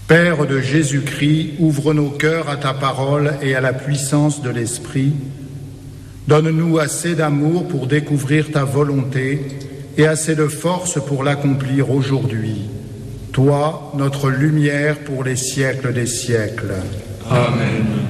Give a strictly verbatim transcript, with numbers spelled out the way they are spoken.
Père de Jésus-Christ, ouvre nos cœurs à ta parole et à la puissance de l'Esprit. Donne-nous assez d'amour pour découvrir ta volonté et assez de force pour l'accomplir aujourd'hui. Toi, notre lumière pour les siècles des siècles. Amen.